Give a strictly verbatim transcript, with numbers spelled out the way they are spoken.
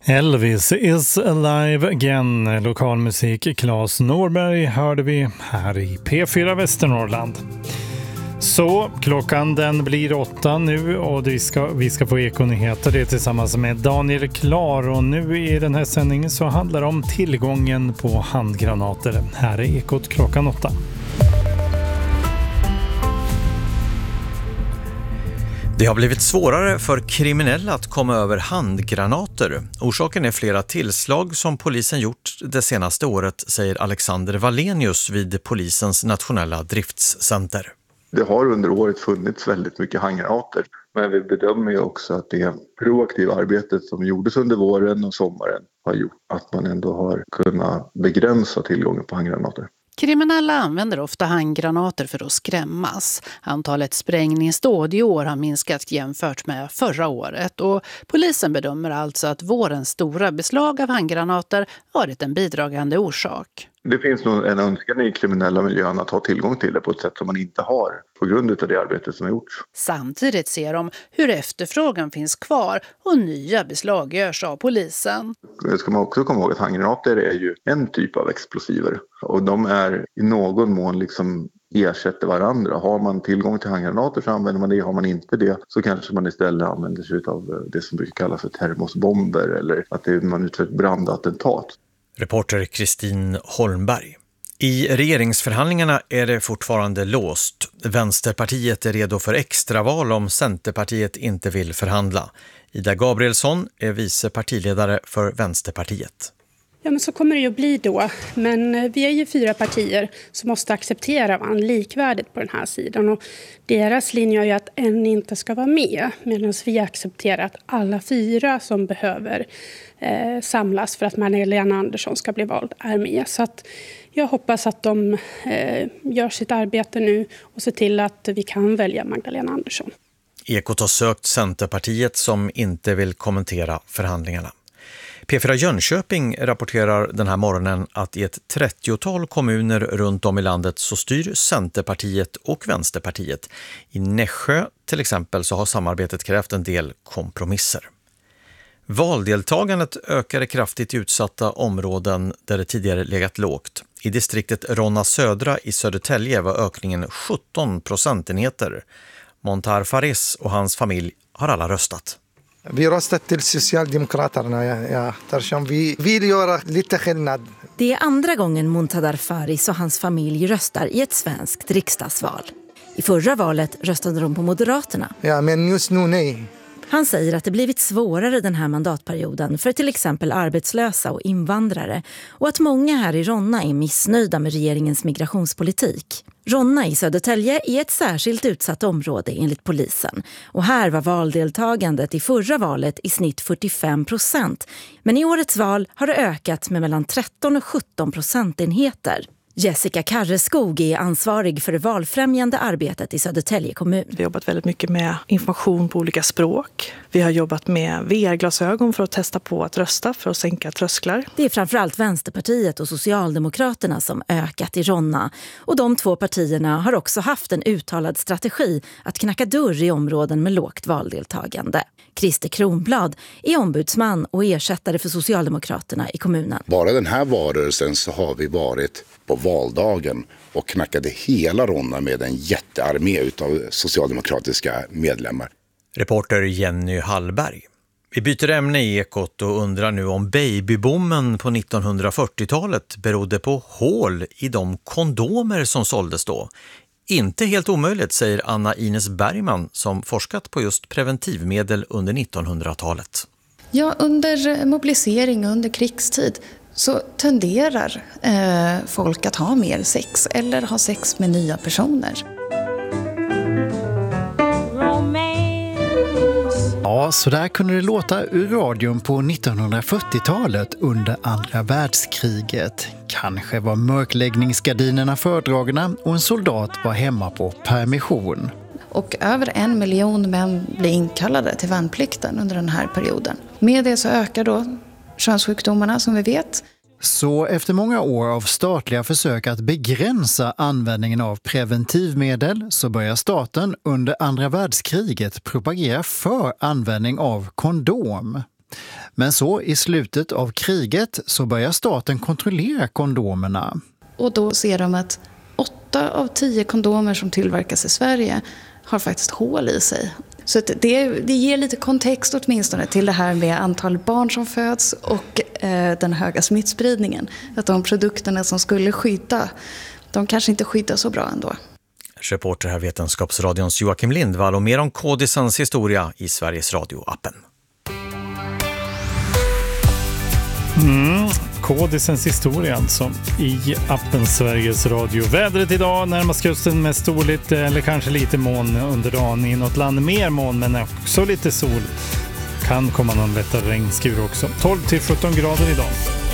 Elvis is alive again. Lokalmusik Claes Norberg hörde vi här i P fyra Västernorrland. Så klockan den blir åtta nu och vi ska, vi ska få ekonyheter det tillsammans med Daniel Klar. Och nu i den här sändningen så handlar det om tillgången på handgranater. Här är Ekot klockan åtta. Det har blivit svårare för kriminella att komma över handgranater. Orsaken är flera tillslag som polisen gjort det senaste året, säger Alexander Wallenius vid polisens nationella driftscenter. Det har under året funnits väldigt mycket handgranater, men vi bedömer ju också att det proaktiva arbetet som gjordes under våren och sommaren har gjort att man ändå har kunnat begränsa tillgången på handgranater. Kriminella använder ofta handgranater för att skrämmas. Antalet sprängningsdåd i år har minskat jämfört med förra året och polisen bedömer alltså att vårens stora beslag av handgranater varit en bidragande orsak. Det finns nog en önskan i kriminella miljön att ha tillgång till det på ett sätt som man inte har på grund av det arbete som har gjorts. Samtidigt ser de hur efterfrågan finns kvar och nya beslag görs av polisen. Det ska man också komma ihåg att handgranater är ju en typ av explosiver och de är i någon mån liksom ersätter varandra. Har man tillgång till handgranater så använder man det, har man inte det så kanske man istället använder sig av det som brukar kallas för termosbomber eller att det, man utför ett brandattentat. Reporter Kristin Holmberg. I regeringsförhandlingarna är det fortfarande låst. Vänsterpartiet är redo för extraval om Centerpartiet inte vill förhandla. Ida Gabrielsson är vice partiledare för Vänsterpartiet. Ja, men så kommer det ju bli då. Men vi är ju fyra partier som måste acceptera varandra likvärdigt på den här sidan. Och deras linje är ju att en inte ska vara med. Medan vi accepterar att alla fyra som behöver eh, samlas för att Magdalena Andersson ska bli vald är med. Så att jag hoppas att de eh, gör sitt arbete nu och ser till att vi kan välja Magdalena Andersson. Ekot har sökt Centerpartiet som inte vill kommentera förhandlingarna. P fyra Jönköping rapporterar den här morgonen att i ett trettiotal kommuner runt om i landet så styr Centerpartiet och Vänsterpartiet. I Nässjö till exempel så har samarbetet krävt en del kompromisser. Valdeltagandet ökade kraftigt i utsatta områden där det tidigare legat lågt. I distriktet Ronna Södra i Södertälje var ökningen sjutton procentenheter. Montar Faris och hans familj har alla röstat. Vi röstat till Socialdemokraterna, ja, ja, eftersom vi vill göra lite skillnad. Det är andra gången Muntadar Faris och hans familj röstar i ett svenskt riksdagsval. I förra valet röstade de på Moderaterna. Ja, men just nu nej. Han säger att det blivit svårare den här mandatperioden för till exempel arbetslösa och invandrare och att många här i Ronna är missnöjda med regeringens migrationspolitik. Ronna i Södertälje är ett särskilt utsatt område enligt polisen och här var valdeltagandet i förra valet i snitt fyrtiofem procent, men i årets val har det ökat med mellan tretton och sjutton procentenheter. Jessica Karreskog är ansvarig för det valfrämjande arbetet i Södertälje kommun. Vi har jobbat väldigt mycket med information på olika språk. Vi har jobbat med V R-glasögon för att testa på att rösta för att sänka trösklar. Det är framförallt Vänsterpartiet och Socialdemokraterna som ökat i Ronna. Och de två partierna har också haft en uttalad strategi att knacka dörr i områden med lågt valdeltagande. Christer Kronblad är ombudsman och ersättare för Socialdemokraterna i kommunen. Bara den här valrörelsen så har vi varit på valdagen och knackade hela Ronna med en jättearmé utav socialdemokratiska medlemmar. Reporter Jenny Hallberg. Vi byter ämne i Ekot och undrar nu om babyboomen på nittonhundrafyrtiotalet berodde på hål i de kondomer som såldes då. Inte helt omöjligt, säger Anna Ines Bergman som forskat på just preventivmedel under nittonhundratalet. Ja, under mobilisering under krigstid så tenderar eh, folk att ha mer sex eller ha sex med nya personer. Ja, så där kunde det låta ur radion på nittonhundrafyrtiotalet under andra världskriget. Kanske var mörkläggningsgardinerna fördragna och en soldat var hemma på permission. Och över en miljon män blir inkallade till värnplikten under den här perioden. Med det så ökar då könssjukdomarna som vi vet. Så efter många år av statliga försök att begränsa användningen av preventivmedel så börjar staten under andra världskriget propagera för användning av kondom. Men så i slutet av kriget så börjar staten kontrollera kondomerna. Och då ser de att åtta av tio kondomer som tillverkas i Sverige har faktiskt hål i sig. Så att det, det ger lite kontext åtminstone till det här med antal barn som föds och eh, den höga smittspridningen. Att de produkterna som skulle skydda, de kanske inte skyddar så bra ändå. Reporter här Vetenskapsradions Joakim Lindvall och mer om Kodisens historia i Sveriges Radio-appen. Mm, Kodisens historia alltså i appen Sveriges Radio. Vädret idag närmast kusten med storligt eller kanske lite moln under dagen. I något land mer moln men också lite sol. Kan komma någon lättare regnskur också. tolv till sjutton grader idag.